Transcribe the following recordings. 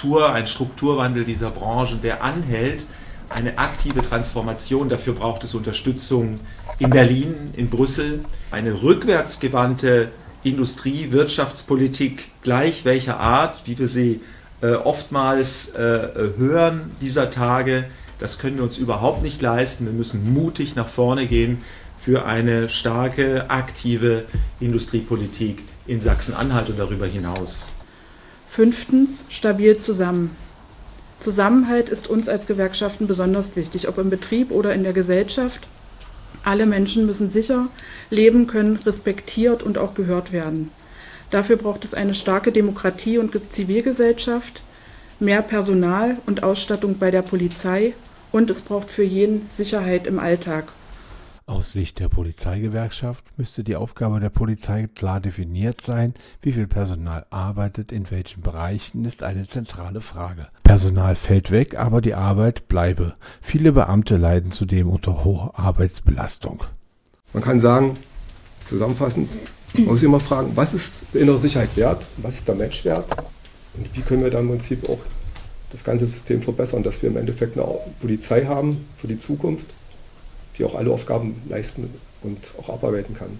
ein Strukturwandel dieser Branchen, der anhält, eine aktive Transformation. Dafür braucht es Unterstützung in Berlin, in Brüssel, eine rückwärtsgewandte Industrie-, Wirtschaftspolitik gleich welcher Art, wie wir sie oftmals hören dieser Tage. Das können wir uns überhaupt nicht leisten. Wir müssen mutig nach vorne gehen für eine starke, aktive Industriepolitik in Sachsen-Anhalt und darüber hinaus. 5. Stabil zusammen. Zusammenhalt ist uns als Gewerkschaften besonders wichtig, ob im Betrieb oder in der Gesellschaft. Alle Menschen müssen sicher leben können, respektiert und auch gehört werden. Dafür braucht es eine starke Demokratie und Zivilgesellschaft, mehr Personal und Ausstattung bei der Polizei und es braucht für jeden Sicherheit im Alltag. Aus Sicht der Polizeigewerkschaft müsste die Aufgabe der Polizei klar definiert sein. Wie viel Personal arbeitet in welchen Bereichen, ist eine zentrale Frage. Personal fällt weg, aber die Arbeit bleibe. Viele Beamte leiden zudem unter hoher Arbeitsbelastung. Man kann sagen, zusammenfassend, man muss immer fragen, was ist innere Sicherheit wert, was ist der Mensch wert und wie können wir dann im Prinzip auch das ganze System verbessern, dass wir im Endeffekt eine Polizei haben für die Zukunft, die auch alle Aufgaben leisten und auch abarbeiten kann.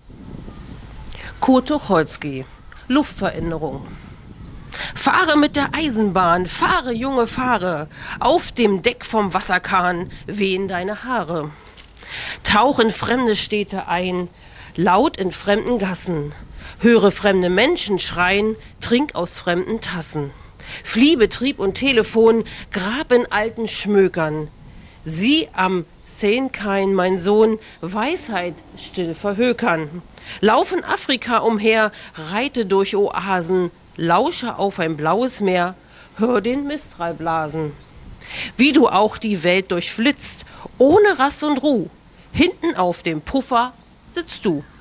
Kurt Tucholsky, Luftveränderung. Fahre mit der Eisenbahn, fahre, Junge, fahre. Auf dem Deck vom Wasserkahn wehen deine Haare. Tauch in fremde Städte ein, laut in fremden Gassen. Höre fremde Menschen schreien, trink aus fremden Tassen. Flieh Betrieb und Telefon, grab in alten Schmökern. Sieh am Sehenkein, mein Sohn, Weisheit still verhökern. Lauf in Afrika umher, reite durch Oasen, lausche auf ein blaues Meer, hör den Mistral blasen. Wie du auch die Welt durchflitzt, ohne Rast und Ruh, hinten auf dem Puffer sitzt du.